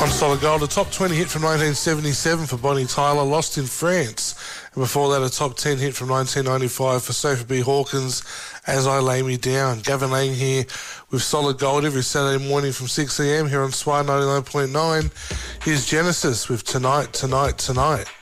On Solid Gold, a top 20 hit from 1977 for Bonnie Tyler, Lost in France. And before that, a top 10 hit from 1995 for Sophie B. Hawkins, As I Lay Me Down. Gavin Lang here with Solid Gold every Saturday morning from 6am here on SWAR 99.9. Here's Genesis with Tonight, Tonight, Tonight.